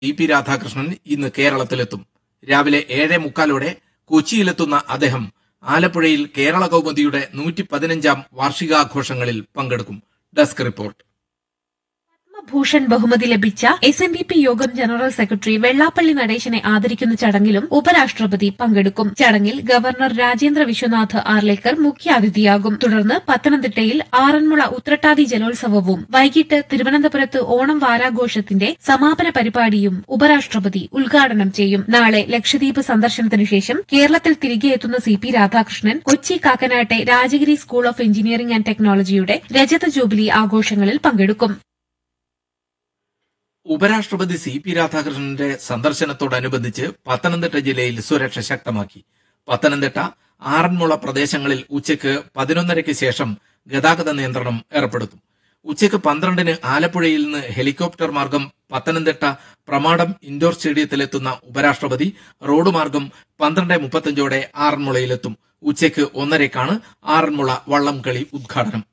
TP. Radhakrishnan ഇന്ന് കേരളത്തിലെത്തും. രാവിലെ 7:45 കൊച്ചിയിലെത്തുന്ന അദ്ദേഹം ആലപ്പുഴയിൽ കേരള കൗമുദിയുടെ 115ാം വാർഷികാഘോഷങ്ങളിൽ പങ്കെടുക്കും. Desk report. ഭൂഷൺ ബഹുമതി ലഭിച്ച SNDP യോഗം ജനറൽ സെക്രട്ടറി വെള്ളാപ്പള്ളി നടേശനെ ആദരിക്കുന്ന ചടങ്ങിലും ഉപരാഷ്ട്രപതി പങ്കെടുക്കും. ചടങ്ങിൽ ഗവർണർ രാജേന്ദ്ര വിശ്വനാഥ് ആർലേക്കർ മുഖ്യാതിഥിയാകും. തുടർന്ന് പത്തനംതിട്ടയിൽ ആറന്മുള ഉത്രട്ടാതി ജലോത്സവവും വൈകിട്ട് തിരുവനന്തപുരത്ത് ഓണം വാരാഘോഷത്തിന്റെ സമാപന പരിപാടിയും ഉപരാഷ്ട്രപതി ഉദ്ഘാടനം ചെയ്യും. നാളെ ലക്ഷദ്വീപ് സന്ദർശനത്തിനു ശേഷം കേരളത്തിൽ തിരികെ എത്തുന്ന CP Radhakrishnan Kochi കാക്കനാട്ടെ Rajagiri school of engineering and ടെക്നോളജിയുടെ രജത ജൂബിലി ആഘോഷങ്ങളിൽ പങ്കെടുക്കും. ഉപരാഷ്ട്രപതി CP രാധാകൃഷ്ണന്റെ സന്ദർശനത്തോടനുബന്ധിച്ച് പത്തനംതിട്ട ജില്ലയിൽ സുരക്ഷ ശക്തമാക്കി. പത്തനംതിട്ട ആറന്മുള പ്രദേശങ്ങളിൽ ഉച്ചയ്ക്ക് 11:30 ശേഷം ഗതാഗത നിയന്ത്രണം ഏർപ്പെടുത്തും. ഉച്ചയ്ക്ക് 12-ന് ആലപ്പുഴയിൽ നിന്ന് ഹെലികോപ്റ്റർ മാർഗം പത്തനംതിട്ട പ്രമാടം ഇൻഡോർ സ്റ്റേഡിയത്തിലെത്തുന്ന ഉപരാഷ്ട്രപതി റോഡ് മാർഗം 12:35 ആറന്മുളയിലെത്തും. ഉച്ചയ്ക്ക് 1:30-ക്കാണ് ആറന്മുള വള്ളംകളി ഉദ്ഘാടനം.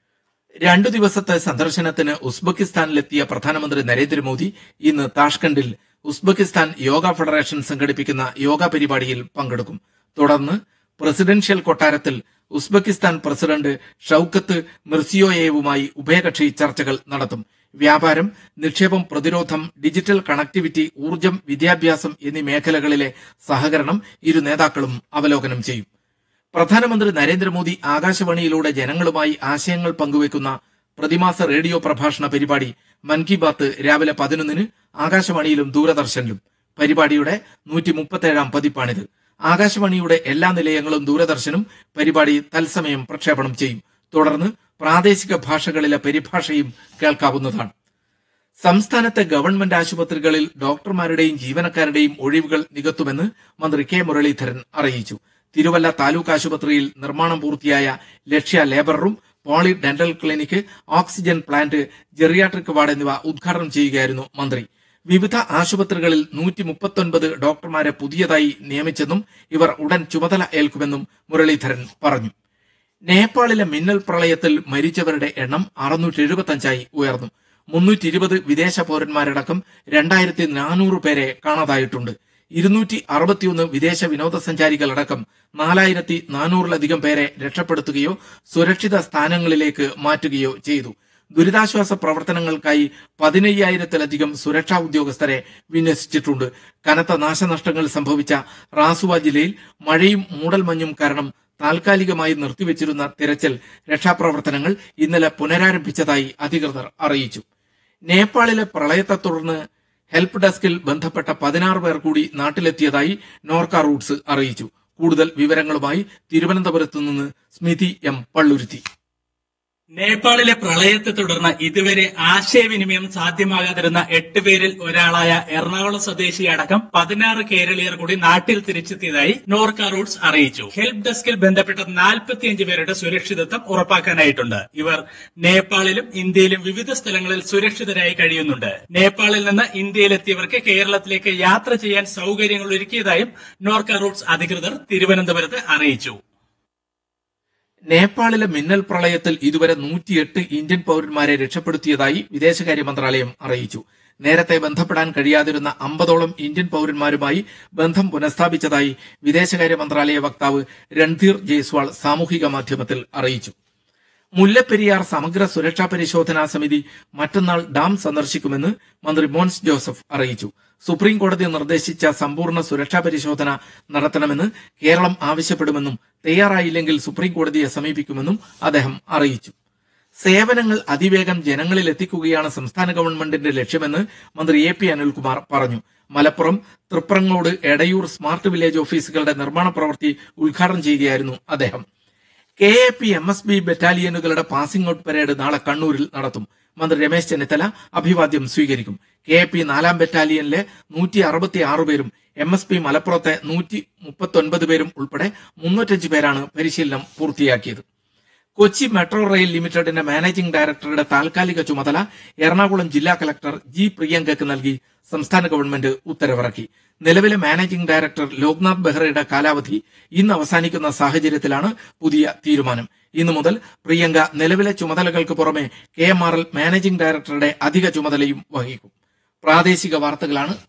2 ദിവസത്തെ സന്ദർശനത്തിന് ഉസ്ബെക്കിസ്ഥാനിലെത്തിയ പ്രധാനമന്ത്രി നരേന്ദ്രമോദി ഇന്ന് താഷ്കണ്ടിൽ ഉസ്ബെക്കിസ്ഥാൻ യോഗ ഫെഡറേഷൻ സംഘടിപ്പിക്കുന്ന യോഗ പരിപാടിയിൽ പങ്കെടുക്കും. തുടർന്ന് പ്രസിഡൻഷ്യൽ കൊട്ടാരത്തിൽ ഉസ്ബെക്കിസ്ഥാൻ പ്രസിഡന്റ് ഷൌക്കത്ത് മിർസിയോയേവുമായി ഉഭയകക്ഷി ചർച്ചകൾ നടത്തും. വ്യാപാരം, നിക്ഷേപം, പ്രതിരോധം, ഡിജിറ്റൽ കണക്ടിവിറ്റി, ഊർജ്ജം, വിദ്യാഭ്യാസം എന്നീ മേഖലകളിലെ സഹകരണം ഇരു നേതാക്കളും അവലോകനം ചെയ്യും. പ്രധാനമന്ത്രി നരേന്ദ്രമോദി ആകാശവാണിയിലൂടെ ജനങ്ങളുമായി ആശയങ്ങൾ പങ്കുവെക്കുന്ന പ്രതിമാസ റേഡിയോ പ്രഭാഷണ പരിപാടി മൻ കി ബാത്ത് രാവിലെ 11-ന് ആകാശവാണിയിലും ദൂരദർശനിലും. പരിപാടിയുടെ 137ാം പതിപ്പാണിത്. ആകാശവാണിയുടെ എല്ലാ നിലയങ്ങളും ദൂരദർശനും പരിപാടി തത്സമയം പ്രക്ഷേപണം ചെയ്യും. തുടർന്ന് പ്രാദേശിക ഭാഷകളിലെ പരിഭാഷയും കേൾക്കാവുന്നതാണ്. സംസ്ഥാനത്തെ ഗവൺമെന്റ് ആശുപത്രികളിൽ ഡോക്ടർമാരുടെയും ജീവനക്കാരുടെയും ഒഴിവുകൾ നികത്തുമെന്ന് മന്ത്രി കെ മുരളീധരൻ അറിയിച്ചു. തിരുവല്ല താലൂക്ക് ആശുപത്രിയിൽ നിർമ്മാണം പൂർത്തിയായ ലക്ഷ്യ labour room, poly dental clinic, oxygen plant, geriatric ward എന്നിവ ഉദ്ഘാടനം ചെയ്യുകയായിരുന്നു മന്ത്രി. വിവിധ ആശുപത്രികളിൽ 139 ഡോക്ടർമാരെ പുതിയതായി നിയമിച്ചെന്നും ഇവർ ഉടൻ ചുമതല ഏൽക്കുമെന്നും മുരളീധരൻ പറഞ്ഞു. നേപ്പാളിലെ മിന്നൽ പ്രളയത്തിൽ മരിച്ചവരുടെ എണ്ണം 675 ഉയർന്നു. 320 വിദേശ പൗരന്മാരടക്കം 2400 പേരെ കാണാതായിട്ടുണ്ട്. 261 വിദേശ വിനോദസഞ്ചാരികളടക്കം 4400-ലധികം പേരെ രക്ഷപ്പെടുത്തുകയോ സുരക്ഷിത സ്ഥാനങ്ങളിലേക്ക് മാറ്റുകയോ ചെയ്തു. ദുരിതാശ്വാസ പ്രവർത്തനങ്ങൾക്കായി 15,000-ലധികം സുരക്ഷാ ഉദ്യോഗസ്ഥരെ വിന്യസിച്ചിട്ടുണ്ട്. കനത്ത നാശനഷ്ടങ്ങൾ സംഭവിച്ച റാസുവ ജില്ലയിൽ മഴയും മൂടൽമഞ്ഞും കാരണം താൽക്കാലികമായി നിർത്തിവച്ചിരുന്ന തിരച്ചിൽ രക്ഷാപ്രവർത്തനങ്ങൾ ഇന്നലെ പുനരാരംഭിച്ചതായി അധികൃതർ അറിയിച്ചു. നേപ്പാളിലെ പ്രളയത്തെ തുടർന്ന് ഹെൽപ്പ് ഡെസ്കിൽ ബന്ധപ്പെട്ട 16 പേർ കൂടി നാട്ടിലെത്തിയതായി നോർക്ക റൂട്ട്സ് അറിയിച്ചു. കൂടുതൽ വിവരങ്ങളുമായി തിരുവനന്തപുരത്ത് നിന്ന് സ്മിതി M. പള്ളുരുത്തി. നേപ്പാളിലെ പ്രളയത്തെ തുടർന്ന് ഇതുവരെ ആശയവിനിമയം സാധ്യമാകാതിരുന്ന 8 പേരിൽ ഒരാളായ എറണാകുളം സ്വദേശിയടക്കം 16 കേരളീയർ കൂടി നാട്ടിൽ തിരിച്ചെത്തിയതായി നോർക്ക റൂട്ട്സ് അറിയിച്ചു. ഹെൽപ്പ് ഡെസ്കിൽ ബന്ധപ്പെട്ട 45 പേരുടെ സുരക്ഷിതത്വം ഉറപ്പാക്കാനായിട്ടുണ്ട്. ഇവർ നേപ്പാളിലും ഇന്ത്യയിലും വിവിധ സ്ഥലങ്ങളിൽ സുരക്ഷിതരായി കഴിയുന്നുണ്ട്. നേപ്പാളിൽ നിന്ന് ഇന്ത്യയിലെത്തിയവർക്ക് കേരളത്തിലേക്ക് യാത്ര ചെയ്യാൻ സൌകര്യങ്ങൾ ഒരുക്കിയതായും നോർക്ക റൂട്ട്സ് അധികൃതർ തിരുവനന്തപുരത്ത് അറിയിച്ചു. നേപ്പാളിലെ മിന്നൽ പ്രളയത്തിൽ ഇതുവരെ 108 ഇന്ത്യൻ പൗരന്മാരെ രക്ഷപ്പെടുത്തിയതായി വിദേശകാര്യ മന്ത്രാലയം അറിയിച്ചു. നേരത്തെ ബന്ധപ്പെടാൻ കഴിയാതിരുന്ന 50ഓളം ഇന്ത്യൻ പൗരന്മാരുമായി ബന്ധം പുനഃസ്ഥാപിച്ചതായി വിദേശകാര്യ മന്ത്രാലയ വക്താവ് രൺധീർ ജയ്സ്വാൾ സാമൂഹിക മാധ്യമത്തിൽ അറിയിച്ചു. മുല്ലപ്പെരിയാർ സമഗ്ര സുരക്ഷാ പരിശോധനാ സമിതി മറ്റന്നാൾ ഡാം സന്ദർശിക്കുമെന്ന് മന്ത്രി മോൻസ് ജോസഫ് അറിയിച്ചു. സുപ്രീം കോടതി നിർദ്ദേശിച്ച സമ്പൂർണ്ണ സുരക്ഷാ പരിശോധന നടത്തണമെന്ന് കേരളം ആവശ്യപ്പെടുമെന്നും തയ്യാറായില്ലെങ്കിൽ സുപ്രീം കോടതിയെ സമീപിക്കുമെന്നും അദ്ദേഹം അറിയിച്ചു. സേവനങ്ങൾ അതിവേഗം ജനങ്ങളിൽ എത്തിക്കുകയാണ് സംസ്ഥാന ഗവൺമെന്റിന്റെ ലക്ഷ്യമെന്ന് മന്ത്രി AP അനിൽകുമാർ പറഞ്ഞു. മലപ്പുറം തൃപ്രങ്ങോട് എടയൂർ സ്മാർട്ട് വില്ലേജ് ഓഫീസുകളുടെ നിർമ്മാണ പ്രവൃത്തി ഉദ്ഘാടനം ചെയ്യുകയായിരുന്നു അദ്ദേഹം. KAP MSB ബറ്റാലിയനുകളുടെ passing out parade നാളെ കണ്ണൂരിൽ നടത്തും. മന്ത്രി രമേശ് ചെന്നിത്തല അഭിവാദ്യം സ്വീകരിക്കും. KAP 4-ാം ബറ്റാലിയനിലെ 166 പേരും MSB മലപ്പുറത്തെ 139 പേരും ഉൾപ്പെടെ 305 പേരാണ് പരിശീലനം പൂർത്തിയാക്കിയത്. കൊച്ചി മെട്രോ റെയിൽ ലിമിറ്റഡിന്റെ മാനേജിംഗ് ഡയറക്ടറുടെ താൽക്കാലിക ചുമതല എറണാകുളം ജില്ലാ കളക്ടർ G. പ്രിയങ്കയ്ക്ക് നൽകി സംസ്ഥാന ഗവൺമെന്റ് ഉത്തരവിറക്കി. നിലവിലെ മാനേജിംഗ് ഡയറക്ടർ ലോക്നാഥ് ബെഹ്റയുടെ കാലാവധി ഇന്ന് അവസാനിക്കുന്ന സാഹചര്യത്തിലാണ് പുതിയ തീരുമാനം. ഇന്നു മുതൽ പ്രിയങ്ക നിലവിലെ ചുമതലകൾക്ക് പുറമെ KMRL മാനേജിംഗ് ഡയറക്ടറുടെ അധിക ചുമതലയും വഹിക്കും. പ്രാദേശിക വാർത്തകളാണ്